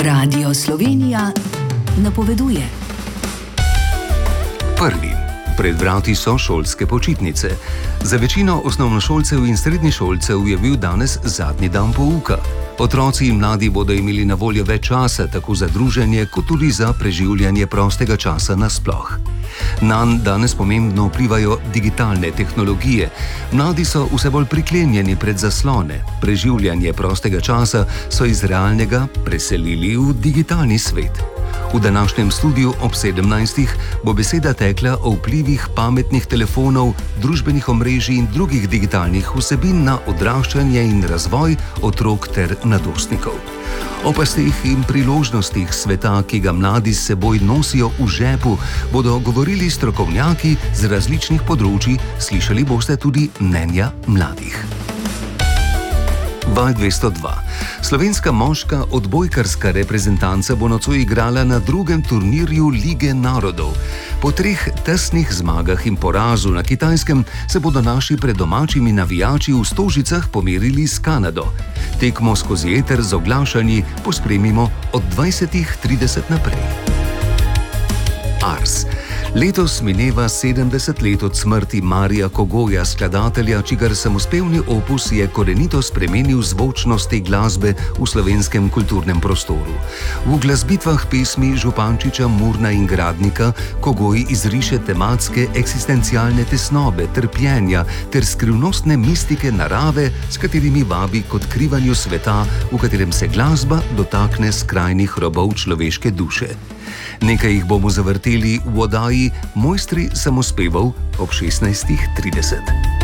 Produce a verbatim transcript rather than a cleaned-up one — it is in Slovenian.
Radio Slovenija napoveduje. Prvi. Pred vrati so šolske počitnice. Za večino osnovnošolcev in srednješolcev je bil danes zadnji dan pouka. Otroci in mladi bodo imeli na voljo več časa, tako za druženje, kot tudi za preživljanje prostega časa nasploh. Nanj danes pomembno vplivajo digitalne tehnologije. Mladi so vse bolj priklenjeni pred zaslone. Preživljanje prostega časa so iz realnega preselili v digitalni svet. V današnjem studiu ob sedemnajstih bo beseda tekla o vplivih pametnih telefonov, družbenih omrežij in drugih digitalnih vsebin na odraščanje in razvoj otrok ter mladostnikov. O pasteh in priložnostih sveta, ki ga mladi s seboj nosijo v žepu, bodo govorili strokovnjaki z različnih področij, slišali boste tudi mnenja mladih. Val dvesto dva. Slovenska moška odbojkarska reprezentanca bo nocoj igrala na drugem turnirju Lige narodov. Po treh tesnih zmagah in porazu na Kitajskem se bodo naši pred domačimi navijači v Stožicah pomerili s Kanado. Tekmo skozi eter z oglašanji pospremimo od dvajsetih trideset naprej. Ars. Letos mineva sedemdeset let od smrti Marija Kogoja, skladatelja, čigar samospevni opus je korenito spremenil zvočnost te glasbe v slovenskem kulturnem prostoru. V glasbitvah pesmi Župančiča, Murna in Gradnika Kogoj izriše tematske eksistencialne tesnobe, trpljenja ter skrivnostne mistike narave, s katerimi vabi k odkrivanju sveta, v katerem se glasba dotakne skrajnih robov človeške duše. Nekaj jih bomo zavrteli v oddaji Mojstri samospevov ob šestnajstih trideset.